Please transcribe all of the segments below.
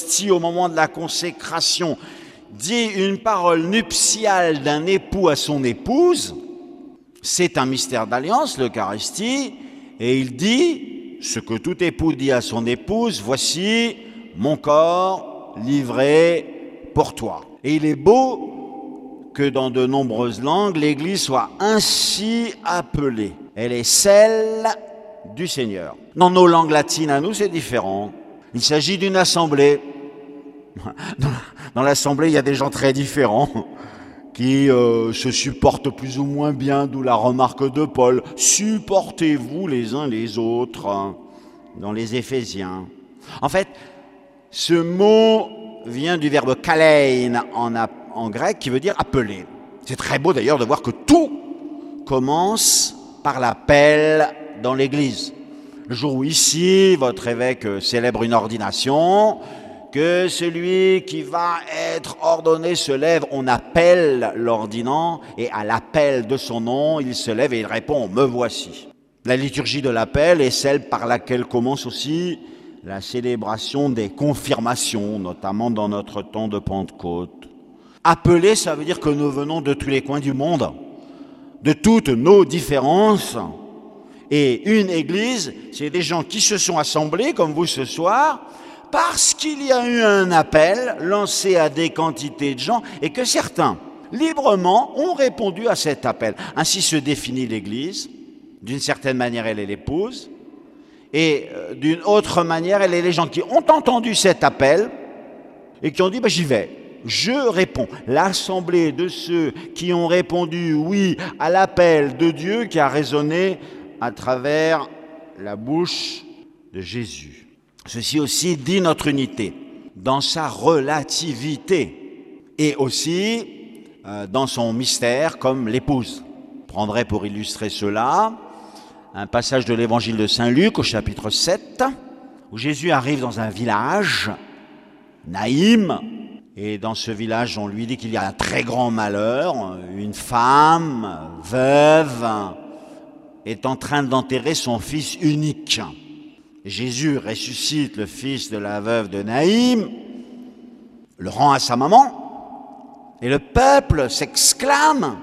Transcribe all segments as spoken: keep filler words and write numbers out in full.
l'Eucharistie au moment de la consécration dit une parole nuptiale d'un époux à son épouse, c'est un mystère d'alliance, l'Eucharistie, et il dit ce que tout époux dit à son épouse, voici mon corps livré pour toi. Et il est beau que dans de nombreuses langues, l'Église soit ainsi appelée. Elle est celle du Seigneur. Dans nos langues latines à nous, c'est différent. Il s'agit d'une assemblée. Dans l'assemblée, il y a des gens très différents qui euh, se supportent plus ou moins bien, d'où la remarque de Paul. Supportez-vous les uns les autres, hein, dans les Éphésiens. En fait, ce mot vient du verbe kalein en, en grec, qui veut dire appeler. C'est très beau d'ailleurs de voir que tout commence par l'appel dans l'Église. Le jour où ici, votre évêque célèbre une ordination, que celui qui va être ordonné se lève, on appelle l'ordinant, et à l'appel de son nom, il se lève et il répond « me voici ». La liturgie de l'appel est celle par laquelle commence aussi la célébration des confirmations, notamment dans notre temps de Pentecôte. Appeler, ça veut dire que nous venons de tous les coins du monde, de toutes nos différences. Et une église, c'est des gens qui se sont assemblés, comme vous ce soir, parce qu'il y a eu un appel lancé à des quantités de gens et que certains, librement, ont répondu à cet appel. Ainsi se définit l'Église. D'une certaine manière, elle est l'épouse. Et d'une autre manière, elle est les gens qui ont entendu cet appel et qui ont dit bah, « j'y vais ». Je réponds. L'assemblée de ceux qui ont répondu oui à l'appel de Dieu qui a résonné à travers la bouche de Jésus. Ceci aussi dit notre unité, dans sa relativité et aussi euh, dans son mystère comme l'épouse. Je prendrai pour illustrer cela un passage de l'évangile de Saint Luc au chapitre sept, où Jésus arrive dans un village, Naïm, et dans ce village on lui dit qu'il y a un très grand malheur, une femme veuve est en train d'enterrer son fils unique. Jésus ressuscite le fils de la veuve de Naïm, le rend à sa maman, et le peuple s'exclame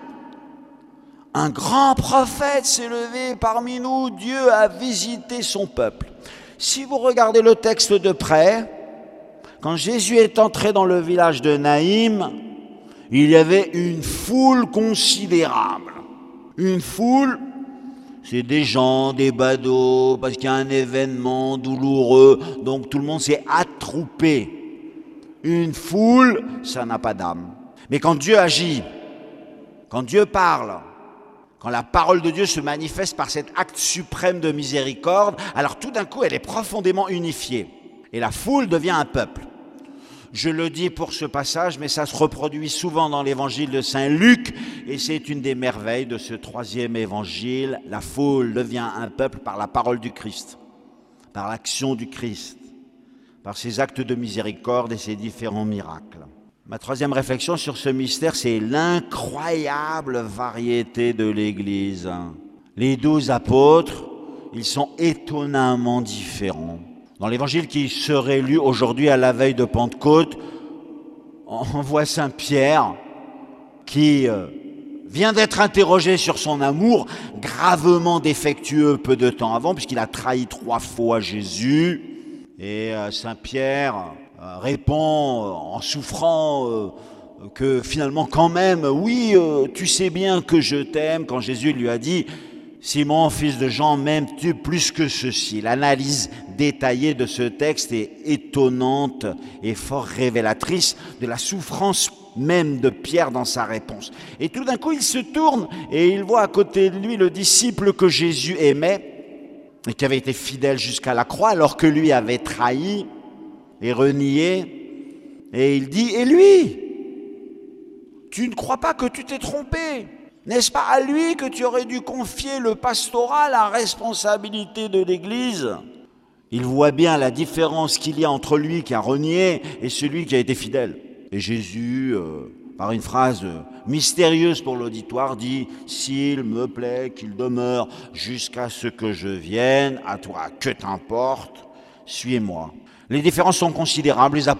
« Un grand prophète s'est levé parmi nous, Dieu a visité son peuple. » Si vous regardez le texte de près, quand Jésus est entré dans le village de Naïm, il y avait une foule considérable. Une foule, c'est des gens, des badauds, parce qu'il y a un événement douloureux, donc tout le monde s'est attroupé. Une foule, ça n'a pas d'âme. Mais quand Dieu agit, quand Dieu parle, quand la parole de Dieu se manifeste par cet acte suprême de miséricorde, alors tout d'un coup, elle est profondément unifiée. Et la foule devient un peuple. Je le dis pour ce passage, mais ça se reproduit souvent dans l'évangile de Saint Luc, et c'est une des merveilles de ce troisième évangile. La foule devient un peuple par la parole du Christ, par l'action du Christ, par ses actes de miséricorde et ses différents miracles. Ma troisième réflexion sur ce mystère, c'est l'incroyable variété de l'Église. Les douze apôtres, ils sont étonnamment différents. Dans l'évangile qui serait lu aujourd'hui à la veille de Pentecôte, on voit Saint Pierre qui vient d'être interrogé sur son amour, gravement défectueux peu de temps avant, puisqu'il a trahi trois fois Jésus. Et Saint Pierre répond en souffrant que finalement quand même, oui, tu sais bien que je t'aime, quand Jésus lui a dit « Simon, fils de Jean, m'aimes-tu plus que ceci ?» L'analyse détaillée de ce texte est étonnante et fort révélatrice de la souffrance même de Pierre dans sa réponse. Et tout d'un coup, il se tourne et il voit à côté de lui le disciple que Jésus aimait et qui avait été fidèle jusqu'à la croix alors que lui avait trahi et renié. Et il dit « Et lui, tu ne crois pas que tu t'es trompé ? N'est-ce pas à lui que tu aurais dû confier le pastorat, la responsabilité de l'Église ?» Il voit bien la différence qu'il y a entre lui qui a renié et celui qui a été fidèle. Et Jésus, euh, par une phrase mystérieuse pour l'auditoire, dit « S'il me plaît qu'il demeure jusqu'à ce que je vienne, à toi que t'importe, suis-moi. » Les différences sont considérables. Les